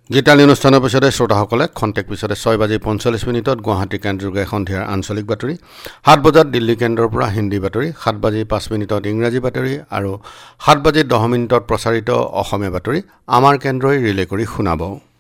গীতালি অনুষ্ঠানৰ পিছতে শ্ৰোতাসকলে খন্তেক পিছতে 6:45 গুৱাহাটী কেন্দ্ৰযোগে সন্ধিয়াৰ আঞ্চলিক বাতৰি, 7 বজাত দিল্লী কেন্দ্ৰৰ পৰা হিন্দী বাতৰি, 7:05 ইংৰাজী বাতৰি আৰু 7:10 প্ৰচাৰিত অসমীয়া বাতৰি আমাৰ কেন্দ্ৰই ৰিলে কৰি শুনাব।